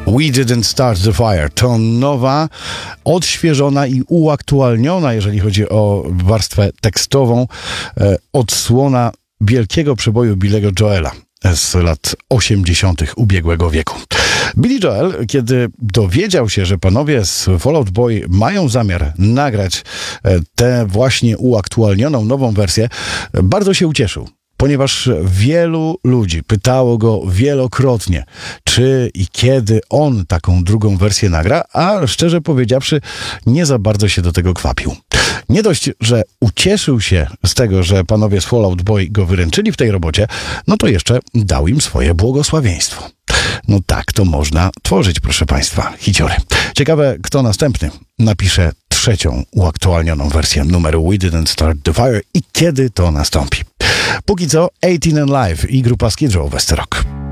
We Didn't Start the Fire to nowa, odświeżona i uaktualniona, jeżeli chodzi o warstwę tekstową, odsłona wielkiego przeboju Billy'ego Joela z lat 80. ubiegłego wieku. Billy Joel, kiedy dowiedział się, że panowie z Fall Out Boy mają zamiar nagrać tę właśnie uaktualnioną nową wersję, bardzo się ucieszył. Ponieważ wielu ludzi pytało go wielokrotnie, czy i kiedy on taką drugą wersję nagra, a szczerze powiedziawszy, nie za bardzo się do tego kwapił. Nie dość, że ucieszył się z tego, że panowie z Fall Out Boy go wyręczyli w tej robocie, no to jeszcze dał im swoje błogosławieństwo. No tak to można tworzyć, proszę państwa, hiciory. Ciekawe, kto następny napisze trzecią uaktualnioną wersję numeru We Didn't Start the Fire i kiedy to nastąpi. Póki co 18 and Live i grupa Skid Row West Rock.